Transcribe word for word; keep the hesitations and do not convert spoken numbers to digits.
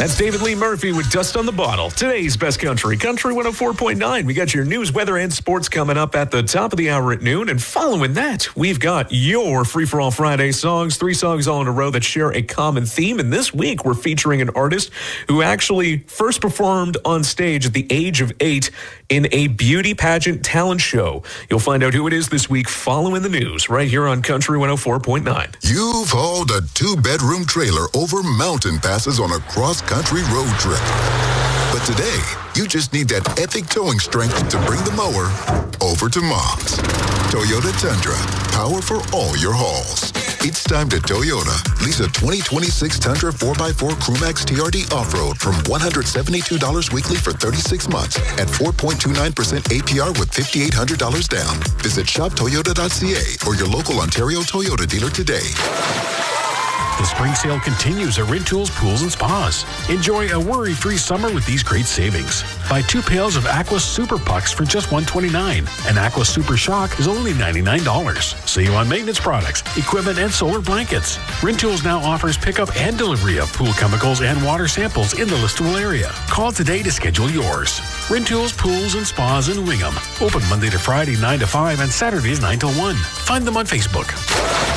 That's David Lee Murphy with Dust on the Bottle. Today's Best Country, Country one oh four point nine. We got your news, weather, and sports coming up at the top of the hour at noon. And following that, we've got your Free for All Friday songs, three songs all in a row that share a common theme. And this week, we're featuring an artist who actually first performed on stage at the age of eight in a beauty pageant talent show. You'll find out who it is this week following the news right here on Country one oh four point nine. You've hauled a two-bedroom trailer over mountain passes on a cross-country road trip. But today, you just need that epic towing strength to bring the mower over to Mom's. Toyota Tundra, power for all your hauls. It's time to Toyota. Lease a twenty twenty-six Tundra four by four Crewmax T R D Off-Road from one hundred seventy-two dollars weekly for thirty-six months at four point two nine percent A P R with five thousand eight hundred dollars down. Visit shop toyota dot c a or your local Ontario Toyota dealer today. The spring sale continues at Rintoul's Pools and Spas. Enjoy a worry-free summer with these great savings. Buy two pails of Aqua Super Pucks for just one dollar and twenty-nine cents. And Aqua Super Shock is only ninety-nine dollars. See you on maintenance products, equipment, and solar blankets. Rintoul's now offers pickup and delivery of pool chemicals and water samples in the listable area. Call today to schedule yours. Rintoul's Pools and Spas in Wingham. Open Monday to Friday, nine to five, and Saturdays, nine to one. Find them on Facebook.